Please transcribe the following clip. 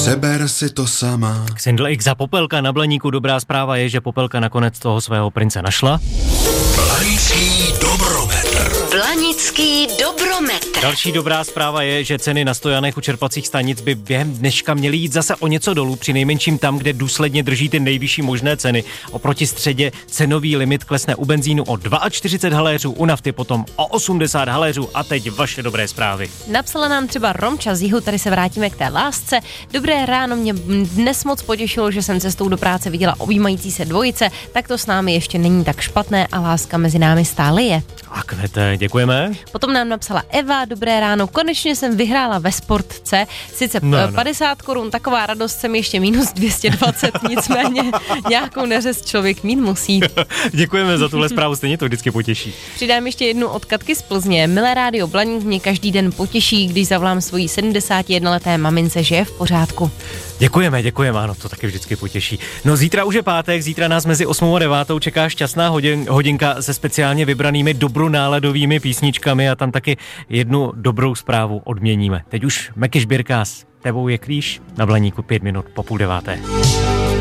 Přeber si to sama. Xindl X za Popelka na Blaníku. Dobrá zpráva je, že Popelka nakonec toho svého prince našla. Blanický dobrometr. Blanický dobrometr. Další dobrá zpráva je, že ceny na stojanech u čerpacích stanic by během dneška měly jít zase o něco dolů, přinejmenším tam, kde důsledně drží ty nejvyšší možné ceny. Oproti středě cenový limit klesne u benzínu o 42 haléřů, u nafty potom o 80 haléřů. A teď vaše dobré zprávy. Napsala nám třeba Romča z Jihu, tady se vrátíme k té lásce. Dobré ráno, mě dnes moc potěšilo, že jsem cestou do práce viděla objímající se dvojice, tak to s námi ještě není tak špatné a láska mezi námi stále je. A kvete, děkujeme. Potom nám napsala Eva, dobré ráno, konečně jsem vyhrála ve sportce, sice 50 korun, taková radost, jsem ještě minus 220, nicméně nějakou neřest člověk mít musí. Děkujeme za tuhle zprávu, stejně to vždycky potěší. Přidám ještě jednu od Katky z Plzně. Milé rádio Blaník mě každý den potěší, když zavolám svojí 71leté mamince, že je v pořádku. Děkujeme, ano, to taky vždycky potěší. No zítra už je pátek, zítra nás mezi 8 a 9 čeká šťastná hodinka se speciálně vybranými dobronáladovými písničkami a tam taky jednu dobrou zprávu odměníme. Teď už Meky Šbírka s Tebou je klíš na Blaníku 5 minut po 8:30.